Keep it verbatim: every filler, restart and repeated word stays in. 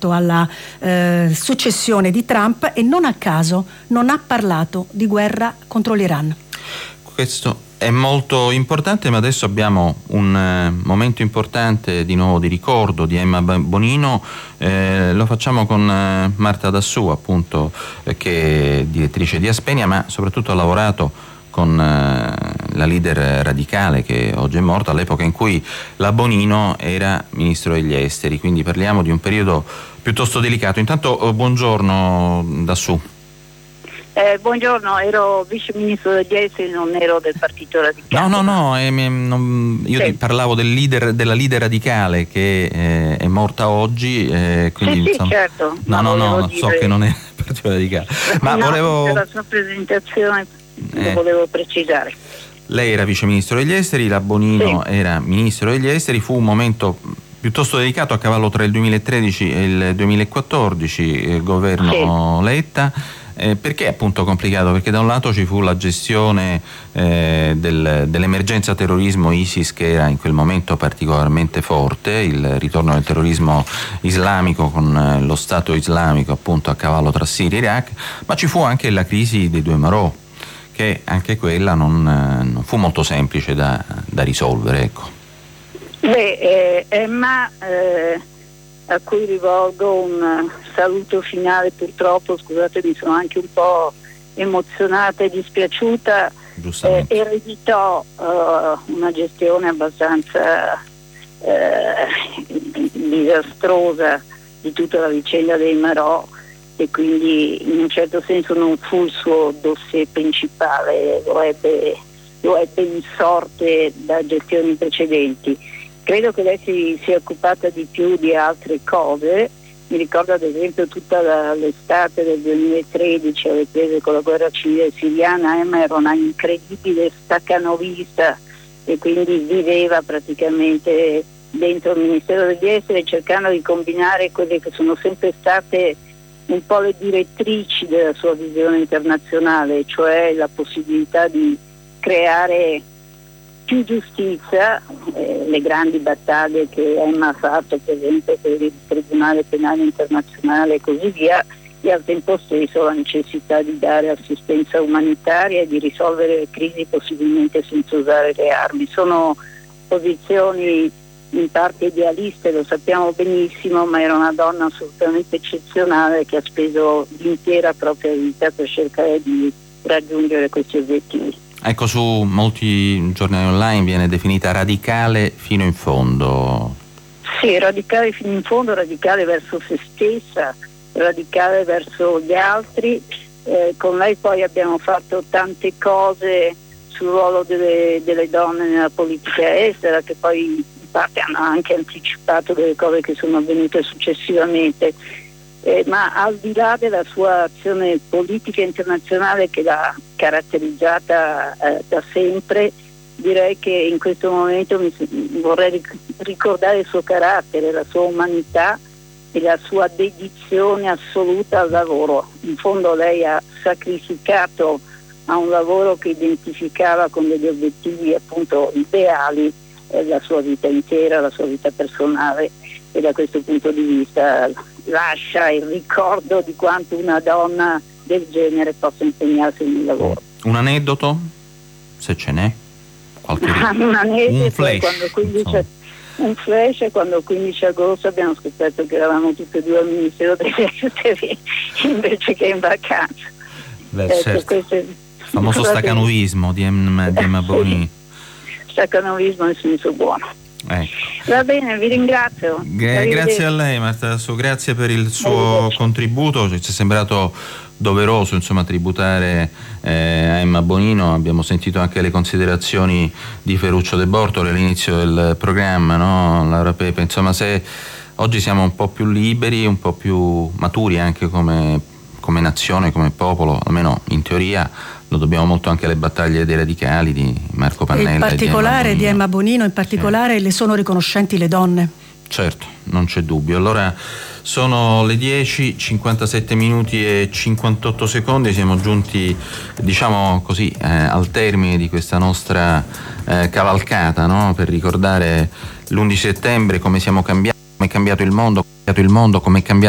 rispetto alla eh, successione di Trump, e non a caso non ha parlato di guerra contro l'Iran. Questo è molto importante, ma adesso abbiamo un eh, momento importante di nuovo di ricordo di Emma Bonino. Eh, lo facciamo con eh, Marta Dassù, appunto, eh, che è direttrice di Aspenia, ma soprattutto ha lavorato con eh, la leader radicale che oggi è morta, all'epoca in cui la Bonino era ministro degli esteri, quindi parliamo di un periodo piuttosto delicato. Intanto eh, buongiorno Dassù. Eh, buongiorno, ero vice ministro degli esteri, non ero del partito radicale. No, no, no, eh, non, io sì. parlavo del leader, della leader radicale che eh, è morta oggi. Eh, quindi, sì, insomma, sì, certo. No, no, no, dire... so che non è partito radicale. Ma no, volevo... per la sua presentazione eh. lo volevo precisare. Lei era vice ministro degli esteri, la Bonino sì. era ministro degli esteri, fu un momento piuttosto delicato a cavallo tra il duemilatredici e il duemilaquattordici, il governo sì. Letta. Eh, perché è appunto complicato? Perché da un lato ci fu la gestione eh, del, dell'emergenza terrorismo ISIS, che era in quel momento particolarmente forte, il ritorno del terrorismo islamico con eh, lo Stato islamico appunto a cavallo tra Siria e Iraq, ma ci fu anche la crisi dei due Marò, che anche quella non, eh, non fu molto semplice da, da risolvere, ecco. Beh, eh, ma eh... a cui rivolgo un saluto finale, purtroppo, scusatemi, sono anche un po' emozionata e dispiaciuta, eh, ereditò uh, una gestione abbastanza eh, disastrosa di tutta la vicenda dei Marò, e quindi in un certo senso non fu il suo dossier principale, lo ebbe, lo ebbe in sorte da gestioni precedenti. Credo che lei si sia occupata di più di altre cose. Mi ricordo ad esempio tutta la, l'estate del duemilatredici, alle prese con la guerra civile siriana. Emma era una incredibile staccanovista e quindi viveva praticamente dentro il Ministero degli Esteri, cercando di combinare quelle che sono sempre state un po' le direttrici della sua visione internazionale, cioè la possibilità di creare più giustizia, eh, le grandi battaglie che Emma ha fatto, per esempio per il Tribunale Penale Internazionale e così via, e al tempo stesso la necessità di dare assistenza umanitaria e di risolvere le crisi possibilmente senza usare le armi. Sono posizioni in parte idealiste, lo sappiamo benissimo, ma era una donna assolutamente eccezionale che ha speso l'intera propria vita per cercare di raggiungere questi obiettivi. Ecco, su molti giornali online viene definita radicale fino in fondo. Sì, radicale fino in fondo, radicale verso se stessa, radicale verso gli altri. Eh, con lei poi abbiamo fatto tante cose sul ruolo delle, delle donne nella politica estera, che poi in parte hanno anche anticipato delle cose che sono avvenute successivamente. Eh, ma al di là della sua azione politica internazionale che l'ha caratterizzata eh, da sempre, direi che in questo momento mi, vorrei ric- ricordare il suo carattere, la sua umanità e la sua dedizione assoluta al lavoro. In fondo lei ha sacrificato a un lavoro che identificava con degli obiettivi appunto ideali eh, la sua vita intera, la sua vita personale, e da questo punto di vista lascia il ricordo di quanto una donna del genere possa impegnarsi nel lavoro. Un aneddoto, se ce n'è? Qualche un aneddoto, un flash, quando quindici, un flash quando il quindici agosto abbiamo scoperto che eravamo tutti e due al Ministero degli Esteri invece che in vacanza. Beh, ecco, certo. Il famoso stacanovismo di Emma, di Emma Bonino. Stacanovismo nel senso buono. Ecco. Va bene, vi ringrazio. Gra- grazie a lei Marta Dassù, grazie per il suo contributo, ci è sembrato doveroso insomma tributare eh, a Emma Bonino. Abbiamo sentito anche le considerazioni di Ferruccio De Bortoli all'inizio del programma, no? Laura Pepe, insomma, se oggi siamo un po' più liberi, un po' più maturi anche come, come nazione, come popolo, almeno in teoria, lo dobbiamo molto anche alle battaglie dei radicali di Marco Pannella. In particolare di Emma Bonino, in particolare sì. Le sono riconoscenti le donne. Certo, non c'è dubbio. Allora sono le dieci, cinquantasette minuti e cinquantotto secondi, siamo giunti diciamo così eh, al termine di questa nostra eh, cavalcata, no? Per ricordare l'undici settembre, come siamo cambiati, come è cambiato il mondo, come è cambiato il mondo, come è cambiato